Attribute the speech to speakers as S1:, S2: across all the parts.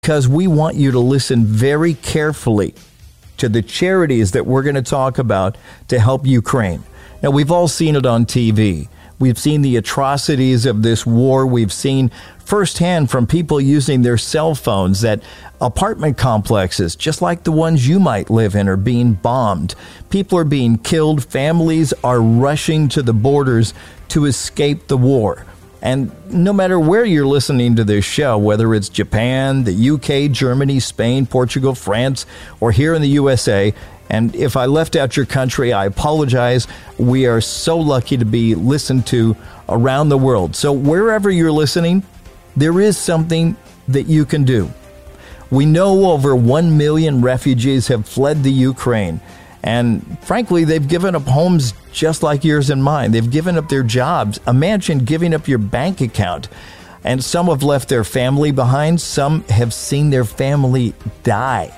S1: because we want you to listen very carefully to the charities that we're going to talk about to help Ukraine. Now, we've all seen it on TV. We've seen the atrocities of this war. We've seen firsthand from people using their cell phones that apartment complexes, just like the ones you might live in, are being bombed. People are being killed. Families are rushing to the borders to escape the war. And no matter where you're listening to this show, whether it's Japan, the UK, Germany, Spain, Portugal, France, or here in the USA, and if I left out your country, I apologize. We are so lucky to be listened to around the world. So wherever you're listening, there is something that you can do. We know over 1 million refugees have fled the Ukraine. And frankly, they've given up homes just like yours and mine. They've given up their jobs. Imagine giving up your bank account. And some have left their family behind. Some have seen their family die.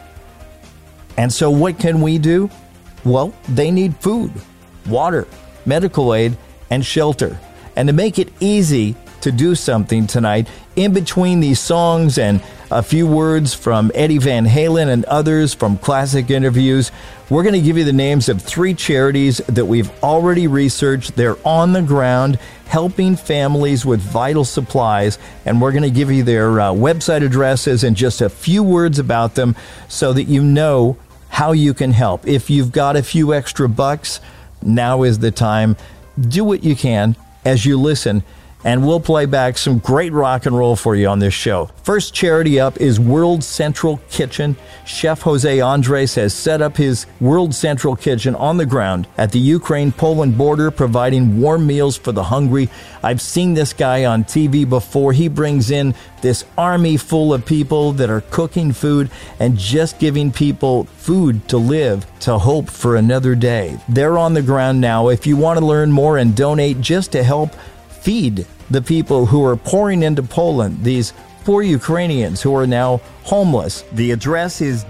S1: And so what can we do? Well, they need food, water, medical aid, and shelter. And to make it easy to do something tonight, in between these songs and a few words from Eddie Van Halen and others from classic interviews, we're going to give you the names of 3 charities that we've already researched. They're on the ground helping families with vital supplies, and we're going to give you their website addresses and just a few words about them so that you know how you can help. If you've got a few extra bucks, now is the time. Do what you can as you listen, and we'll play back some great rock and roll for you on this show. First charity up is World Central Kitchen. Chef Jose Andres has set up his World Central Kitchen on the ground at the Ukraine-Poland border, providing warm meals for the hungry. I've seen this guy on TV before. He brings in this army full of people that are cooking food and just giving people food to live, to hope for another day. They're on the ground now. If you want to learn more and donate just to help feed the people who are pouring into Poland, these poor Ukrainians who are now homeless. The address is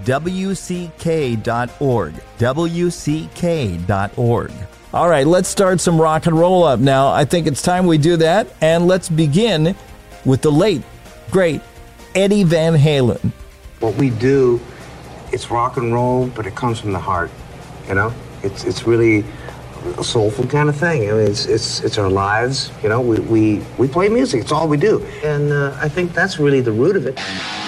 S1: wck.org, wck.org. All right, let's start some rock and roll up now. I think it's time we do that, and let's begin with the late, great Eddie Van Halen.
S2: What we do, it's rock and roll, but it comes from the heart, you know? It's really a soulful kind of thing. I mean, it's our lives, you know. We play music. It's all we do, and I think that's really the root of it.